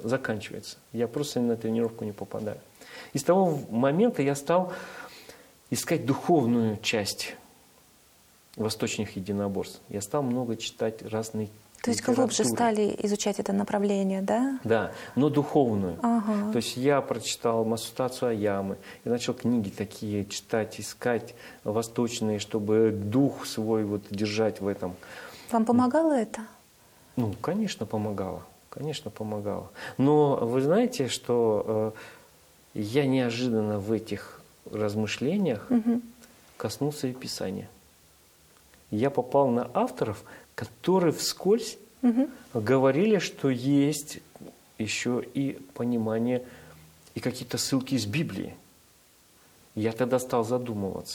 заканчивается. Я просто на тренировку не попадаю. И с того момента я стал искать духовную часть восточных единоборств. Я стал много читать разные То есть глубже стали изучать это направление, да? Да, но духовную. Ага. То есть я прочитал Масутацу Аямы, я начал книги такие читать, искать восточные, чтобы дух свой вот держать в этом. Вам помогало это? Ну, конечно, помогало. Конечно, помогало. Но вы знаете, что я неожиданно в этих размышлениях коснулся и Писания. Я попал на авторов, которые вскользь говорили, что есть еще и понимание и какие-то ссылки из Библии. Я тогда стал задумываться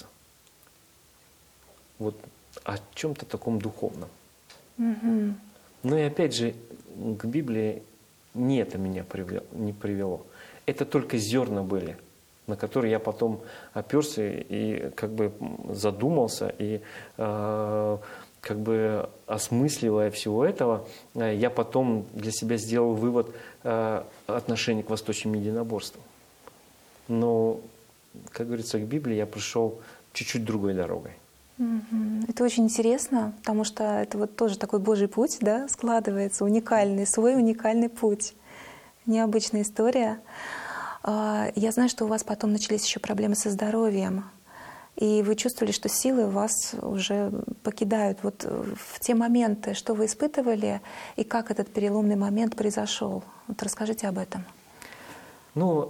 вот о чем-то таком духовном. Но и опять же, к Библии не это меня не привело. Это только зерна были, на которые я потом оперся и как бы задумался, и как бы осмысливая всего этого, я потом для себя сделал вывод отношения к восточным единоборствам. Но, как говорится, к Библии я пришел чуть-чуть другой дорогой. Это очень интересно, потому что это вот тоже такой Божий путь, да, складывается, уникальный, свой уникальный путь. Необычная история. Я знаю, что у вас потом начались еще проблемы со здоровьем, и вы чувствовали, что силы вас уже покидают. Вот в те моменты, что вы испытывали, и как этот переломный момент произошел? Вот расскажите об этом. Ну,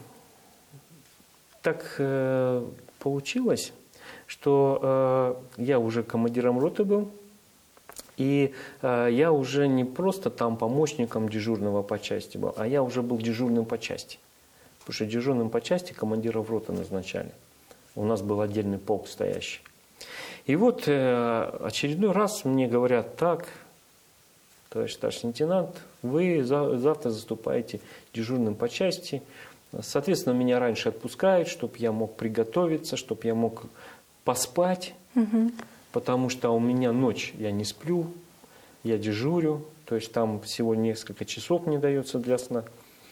так получилось, что я уже командиром роты был, и я уже не просто там помощником дежурного по части был, а я уже был дежурным по части. Потому что дежурным по части командиров роты назначали. У нас был отдельный полк стоящий. И вот очередной раз мне говорят: так, товарищ старший лейтенант, вы завтра заступаете дежурным по части. Соответственно, меня раньше отпускают, чтобы я мог приготовиться, чтобы я мог поспать, потому что у меня ночь, я не сплю, я дежурю, то есть там всего несколько часов мне дается для сна.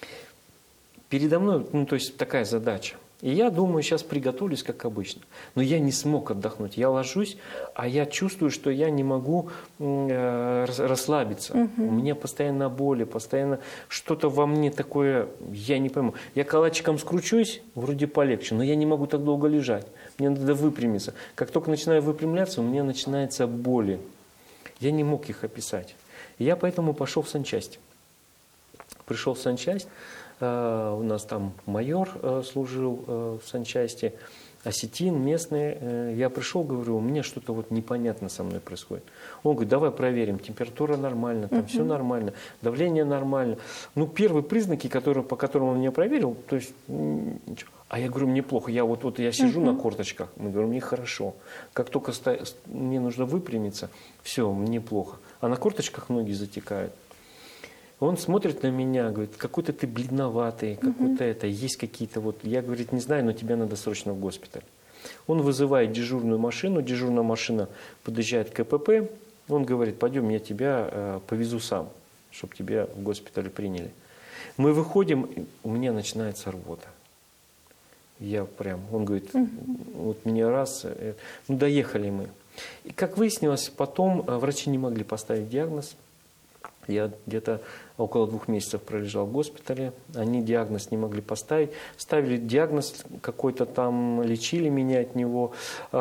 Передо мной, ну, то есть такая задача. И я думаю, сейчас приготовлюсь, как обычно. Но я не смог отдохнуть. Я ложусь, а я чувствую, что я не могу расслабиться. У меня постоянно боли, постоянно что-то во мне такое, я не пойму. Я калачиком скручусь, вроде полегче, но я не могу так долго лежать. Мне надо выпрямиться. Как только начинаю выпрямляться, у меня начинаются боли. Я не мог их описать. И я поэтому пошел в санчасть. Пришел в санчасть. У нас там майор служил в санчасти, осетин местный. Я пришел, говорю, у меня что-то вот непонятно со мной происходит. Он говорит: давай проверим, температура нормальна, там все нормально, давление нормально. Ну, первые признаки, по которым он меня проверил, то есть ничего. А я говорю: мне плохо, я вот я сижу на корточках, мы говорим, мне хорошо. Как только мне нужно выпрямиться, все, мне плохо. А на корточках ноги затекают. Он смотрит на меня, говорит: какой-то ты бледноватый, какой-то это, есть какие-то вот... Я, говорит, не знаю, но тебе надо срочно в госпиталь. Он вызывает дежурную машину, дежурная машина подъезжает к КПП, он говорит: пойдем, я тебя повезу сам, чтобы тебя в госпитале приняли. Мы выходим, у меня начинается рвота. Я прям, он говорит, вот меня раз, ну доехали мы. И как выяснилось, потом врачи не могли поставить диагноз. Я где-то около 2 месяцев пролежал в госпитале. Они диагноз не могли поставить. Ставили диагноз какой-то там, лечили меня от него.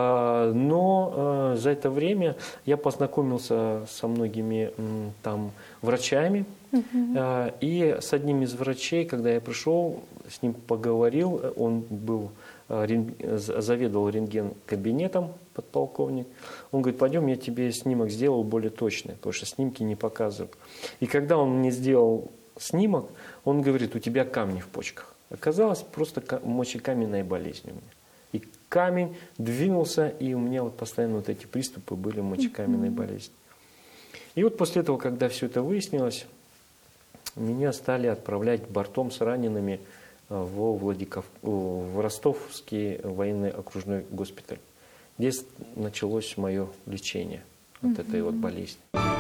Но за это время я познакомился со многими там врачами. И с одним из врачей, когда я пришел, с ним поговорил, он был... заведовал рентген-кабинетом, подполковник. Он говорит: пойдем, я тебе снимок сделал более точный, потому что снимки не показывают. И когда он мне сделал снимок, он говорит: у тебя камни в почках. Оказалось, просто мочекаменная болезнь у меня. И камень двинулся, и у меня вот постоянно вот эти приступы были мочекаменной болезни. И вот после этого, когда все это выяснилось, меня стали отправлять бортом с ранеными в Ростовский военный окружной госпиталь. Здесь началось мое лечение от этой вот болезни.